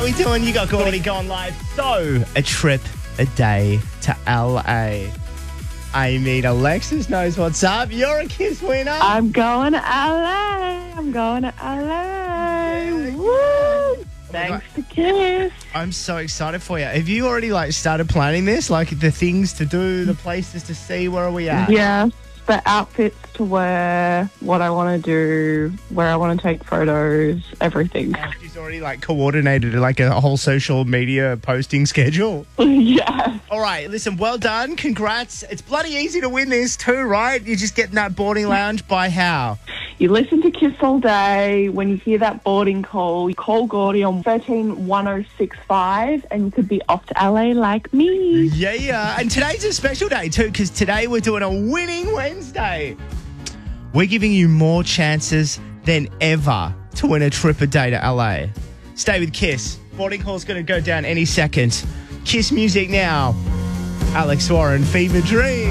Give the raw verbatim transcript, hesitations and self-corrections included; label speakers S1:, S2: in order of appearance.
S1: How we doing? You got Gordy going live. So, a trip a day to L A. I mean, Alexis knows what's up. You're a Kiss winner.
S2: I'm going to L A. I'm going to L A.
S1: Yeah.
S2: Woo! Thanks to Kiss.
S1: I'm so excited for you. Have you already like started planning this? Like the things to do, the places to see? Where are we at?
S2: Yes, the outfits to wear, what I want to do, where I want to take photos, everything.
S1: She's already like coordinated like a whole social media posting schedule.
S2: Yeah.
S1: All right, listen, well done. Congrats. It's bloody easy to win this too, right? You just get in that boarding lounge by how?
S2: You listen to Kiss all day. When you hear that boarding call, you call Gordy on one three one oh six five and you could be off to L A like me.
S1: Yeah, yeah. And today's a special day too because today we're doing a winning Wednesday. We're giving you more chances than ever to win a trip a day to L A. Stay with Kiss. Boarding call's going to go down any second. Kiss music now. Alex Warren, Fever Dream.